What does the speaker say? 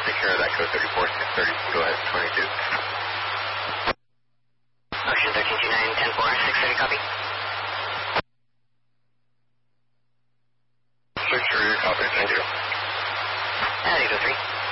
take care of that code 34, 630, go ahead, 22. Ocean 1329, 10-4, 630, copy. 630, copy, thank you. Eagle 3.